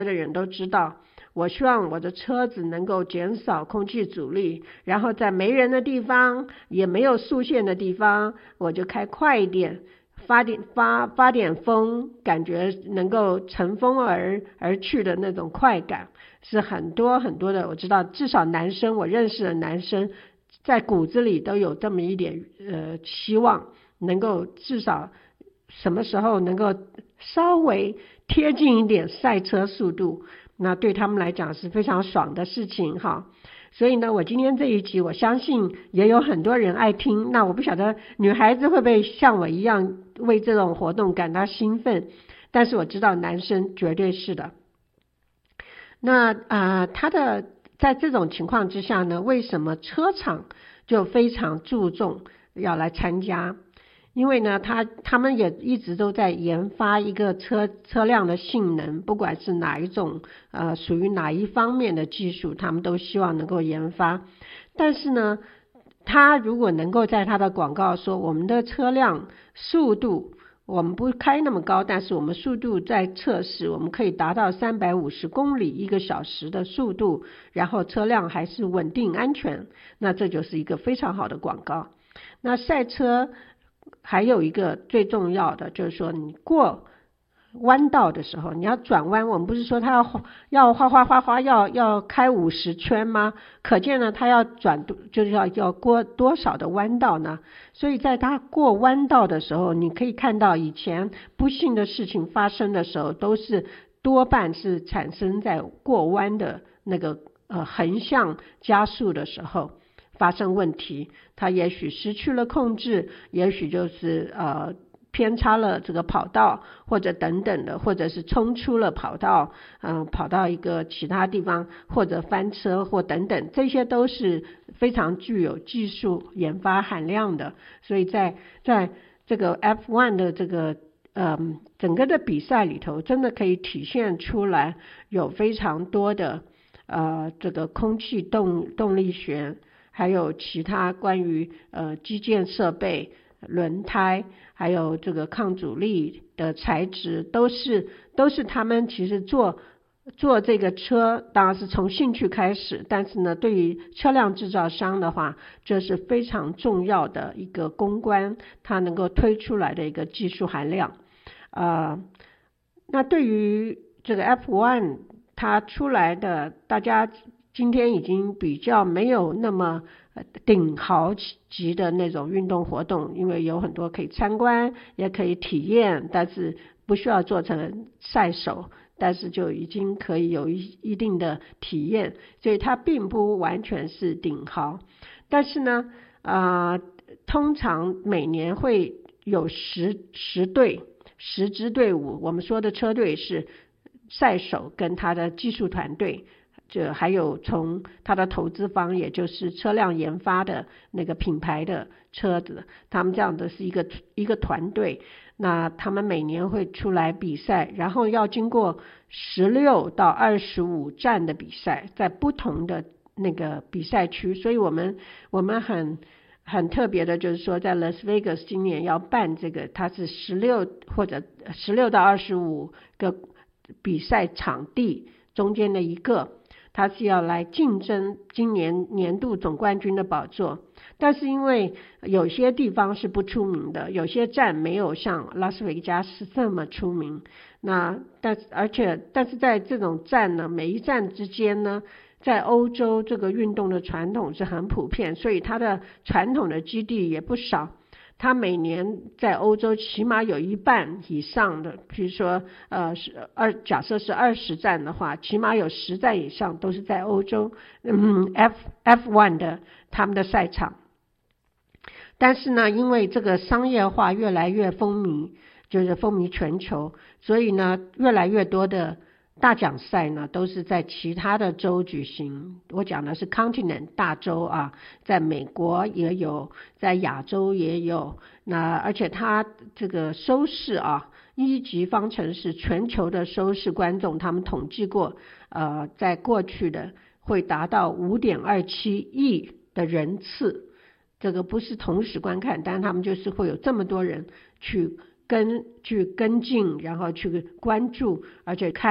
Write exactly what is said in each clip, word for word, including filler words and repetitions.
的人都知道，我希望我的车子能够减少空气阻力，然后在没人的地方，也没有速限的地方，我就开快一点，发点发发点风，感觉能够乘风而而去的那种快感，是很多很多的。我知道至少男生，我认识的男生在骨子里都有这么一点呃希望，能够至少什么时候能够稍微贴近一点赛车速度，那对他们来讲是非常爽的事情哈。所以呢，我今天这一集我相信也有很多人爱听，那我不晓得女孩子会不会像我一样为这种活动感到兴奋，但是我知道男生绝对是的。那啊、呃，他的在这种情况之下呢，为什么车厂就非常注重要来参加？因为呢，他他们也一直都在研发一个车车辆的性能，不管是哪一种呃属于哪一方面的技术，他们都希望能够研发。但是呢，他如果能够在他的广告说我们的车辆速度，我们不开那么高，但是我们速度在测试，我们可以达到三百五十公里一个小时的速度，然后车辆还是稳定安全，那这就是一个非常好的广告。那赛车还有一个最重要的就是说，你过弯道的时候，你要转弯，我们不是说他要要哗哗哗哗要要开五十圈吗？可见呢，他要转就是要要过多少的弯道呢？所以在他过弯道的时候，你可以看到以前不幸的事情发生的时候，都是多半是产生在过弯的那个呃横向加速的时候发生问题，他也许失去了控制，也许就是呃偏差了这个跑道，或者等等的，或者是冲出了跑道，嗯、呃，跑到一个其他地方，或者翻车或等等，这些都是非常具有技术研发含量的。所以在在这个 F 一 的这个嗯整个的比赛里头，真的可以体现出来有非常多的呃这个空气动动力学，还有其他关于呃基建设备、轮胎，还有这个抗阻力的材质，都是都是他们其实做做这个车，当然是从兴趣开始，但是呢，对于车辆制造商的话，这是非常重要的一个公关，它能够推出来的一个技术含量。呃，那对于这个 F 一 它出来的，大家今天已经比较没有那么顶豪级的那种运动活动，因为有很多可以参观，也可以体验，但是不需要做成赛手，但是就已经可以有一一定的体验，所以它并不完全是顶豪。但是呢，呃，通常每年会有十十队十支队伍，我们说的车队是赛手跟他的技术团队，这还有从他的投资方，也就是车辆研发的那个品牌的车子，他们这样的是一个一个团队。那他们每年会出来比赛，然后要经过十六到二十五站的比赛，在不同的那个比赛区。所以我们我们很很特别的就是说，在 Las Vegas 今年要办这个，它是十六或者十六到二十五个比赛场地中间的一个，它是要来竞争今年年度总冠军的宝座。但是因为有些地方是不出名的，有些站没有像拉斯维加斯这么出名，那但而且但是在这种站呢，每一站之间呢，在欧洲这个运动的传统是很普遍，所以它的传统的基地也不少。它每年在欧洲起码有一半以上的，比如说呃二假设是二十站的话，起码有十站以上都是在欧洲，嗯 F F 一 的他们的赛场。但是呢，因为这个商业化越来越风靡，就是风靡全球，所以呢，越来越多的大奖赛呢都是在其他的州举行。我讲的是 continent 大洲啊，在美国也有，在亚洲也有。那而且它这个收视啊，一级方程式全球的收视观众，他们统计过，呃，在过去的会达到 五点二七亿的人次。这个不是同时观看，但是他们就是会有这么多人去跟去跟进，然后去关注，而且看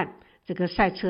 这个赛车